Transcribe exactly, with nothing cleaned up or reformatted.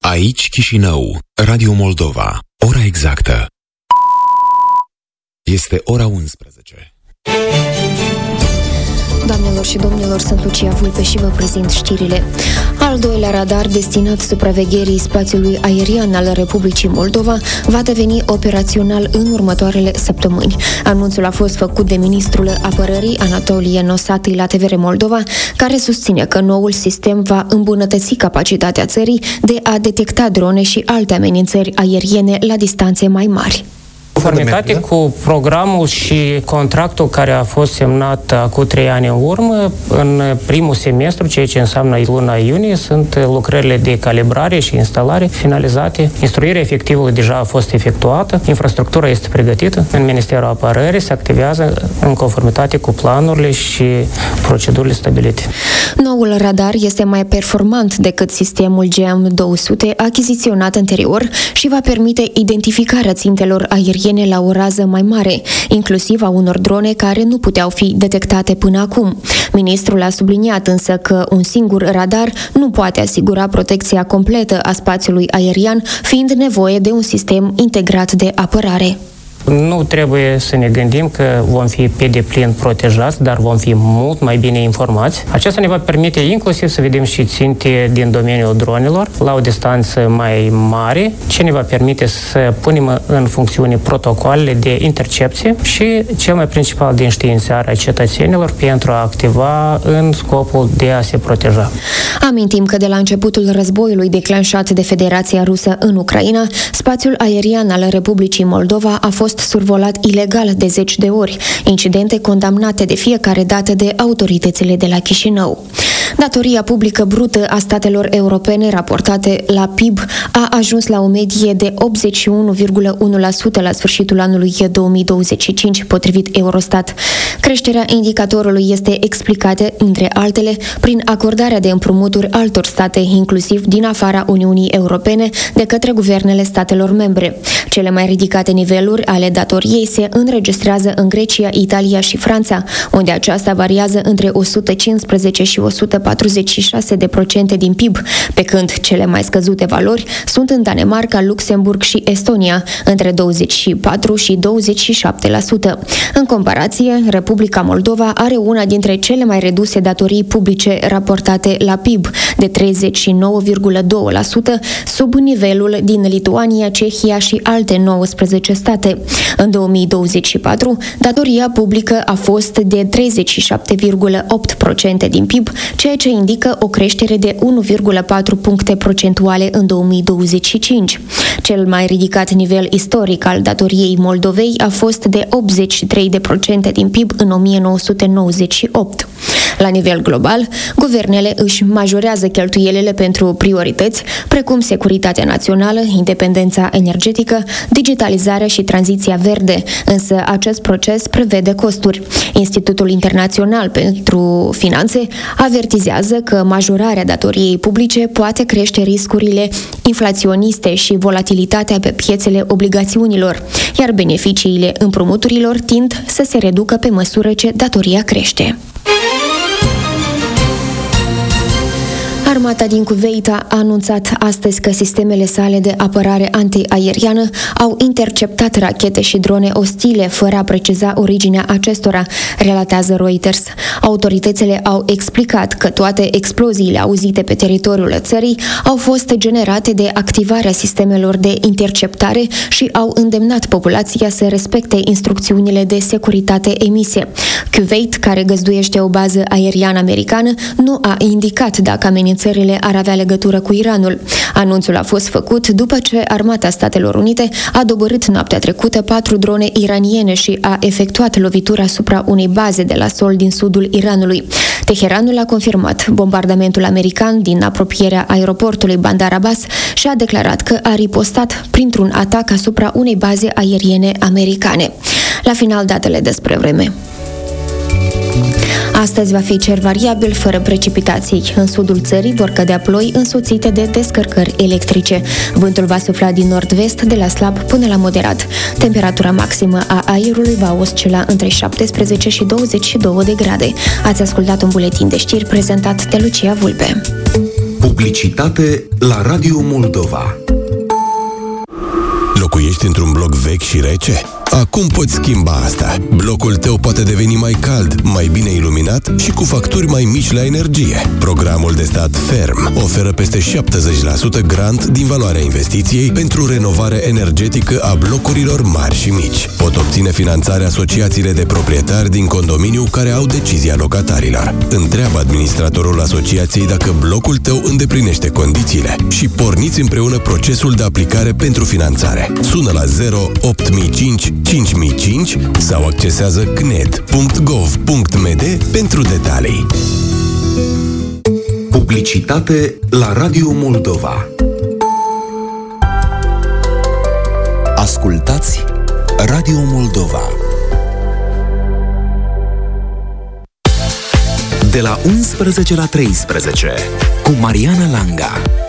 Aici Chișinău, Radio Moldova. Ora exactă este ora unsprezece. Doamnelor și domnilor, sunt Lucia Vulpe și vă prezint știrile. Al doilea radar destinat supravegherii spațiului aerian al Republicii Moldova va deveni operațional în următoarele săptămâni. Anunțul a fost făcut de ministrul apărării Anatolie Nosati la T V R Moldova, care susține că noul sistem va îmbunătăți capacitatea țării de a detecta drone și alte amenințări aeriene la distanțe mai mari. În conformitate cu programul și contractul care a fost semnat acum trei ani în urmă, în primul semestru, ceea ce înseamnă luna iunie, sunt lucrările de calibrare și instalare finalizate. Instruirea efectivului deja a fost efectuată, infrastructura este pregătită. În Ministerul Apărării se activează în conformitate cu planurile și procedurile stabilite. Noul radar este mai performant decât sistemul G M două sute achiziționat anterior și va permite identificarea țintelor aeriene la o rază mai mare, inclusiv a unor drone care nu puteau fi detectate până acum. Ministrul a subliniat însă că un singur radar nu poate asigura protecția completă a spațiului aerian, fiind nevoie de un sistem integrat de apărare. Nu trebuie să ne gândim că vom fi pe deplin protejați, dar vom fi mult mai bine informați. Aceasta ne va permite inclusiv să vedem și ținte din domeniul dronelor la o distanță mai mare, ce ne va permite să punem în funcțiune protocoalele de intercepție și cel mai principal de înștiințare a cetățenilor pentru a activa în scopul de a se proteja. Amintim că de la începutul războiului declanșat de Federația Rusă în Ucraina, spațiul aerian al Republicii Moldova a fost survolat ilegal de zeci de ori, incidente condamnate de fiecare dată de autoritățile de la Chișinău. Datoria publică brută a statelor europene raportate la P I B a ajuns la o medie de optzeci și unu virgulă unu la sută la sfârșitul anului două mii douăzeci și cinci, potrivit Eurostat. Creșterea indicatorului este explicată, între altele, prin acordarea de împrumuturi altor state, inclusiv din afara Uniunii Europene, de către guvernele statelor membre. Cele mai ridicate niveluri ale datoriei se înregistrează în Grecia, Italia și Franța, unde aceasta variază între o sută cincisprezece și o sută patruzeci și șase de procente din P I B, pe când cele mai scăzute valori sunt în Danemarca, Luxemburg și Estonia, între douăzeci și patru și douăzeci și șapte la sută. În comparație, Republica Moldova are una dintre cele mai reduse datorii publice raportate la P I B, de treizeci și nouă virgulă doi la sută, sub nivelul din Lituania, Cehia și alte nouăsprezece state. În două mii douăzeci și patru, datoria publică a fost de treizeci și șapte virgulă opt la sută din P I B, ceea ce indică o creștere de unu virgulă patru puncte procentuale în două mii douăzeci și cinci. Cel mai ridicat nivel istoric al datoriei Moldovei a fost de optzeci și trei la sută din P I B în o mie nouă sute nouăzeci și opt. La nivel global, guvernele își majorează cheltuielile pentru priorități, precum securitatea națională, independența energetică, digitalizarea și tranziția verde, însă acest proces prevede costuri. Institutul Internațional pentru Finanțe avertizează că majorarea datoriei publice poate crește riscurile inflaționiste și volatilitatea pe piețele obligațiunilor, iar beneficiile împrumuturilor tind să se reducă pe măsură ce datoria crește. Armata din Kuwait a anunțat astăzi că sistemele sale de apărare antiaeriană au interceptat rachete și drone ostile, fără a preciza originea acestora, relatează Reuters. Autoritățile au explicat că toate exploziile auzite pe teritoriul țării au fost generate de activarea sistemelor de interceptare și au îndemnat populația să respecte instrucțiunile de securitate emise. Kuwait, care găzduiește o bază aeriană americană, nu a indicat dacă amenințările ar avea legătură cu Iranul. Anunțul a fost făcut după ce Armata Statelor Unite a doborât noaptea trecută patru drone iraniene și a efectuat lovitura asupra unei baze de la sol din sudul Iranului. Teheranul a confirmat bombardamentul american din apropierea aeroportului Bandar Abbas și a declarat că a ripostat printr-un atac asupra unei baze aeriene americane. La final, datele despre vreme. Astăzi va fi cer variabil, fără precipitații. În sudul țării vor cădea ploi însoțite de descărcări electrice. Vântul va sufla din nord-vest, de la slab până la moderat. Temperatura maximă a aerului va oscila între șaptesprezece și douăzeci și două de grade. Ați ascultat un buletin de știri prezentat de Lucia Vulpe. Publicitate la Radio Moldova. Locuiești într-un bloc vechi și rece? Acum poți schimba asta. Blocul tău poate deveni mai cald, mai bine iluminat și cu facturi mai mici la energie. Programul de stat Ferm oferă peste șaptezeci la sută grant din valoarea investiției pentru renovare energetică a blocurilor mari și mici. Pot obține finanțare asociațiile de proprietari din condominiu care au decizia locatarilor. Întreabă administratorul asociației dacă blocul tău îndeplinește condițiile și porniți împreună procesul de aplicare pentru finanțare. Sună la zero opt mii cinci cinci mii cinci sau accesează c n e d punct gov punct m d pentru detalii. Publicitate la Radio Moldova. Ascultați Radio Moldova. De la unsprezece la treisprezece cu Mariana Langa